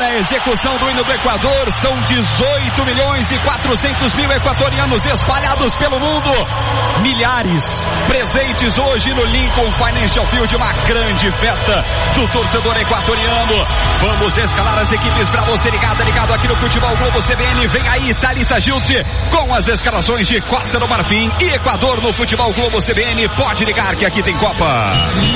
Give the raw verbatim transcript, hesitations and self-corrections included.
na execução do hino do Equador. São dezoito milhões e quatrocentos mil equatorianos espalhados pelo mundo. Milhares presentes hoje no Lincoln Financial Field, uma grande festa do torcedor equatoriano. Vamos escalar as equipes para você ligado, ligado aqui no Futebol Globo C B N. Vem aí Thalita Giltze com as escalações de Costa do Marfim e Equador no Futebol Globo C B N. Pode ligar que aqui tem Copa.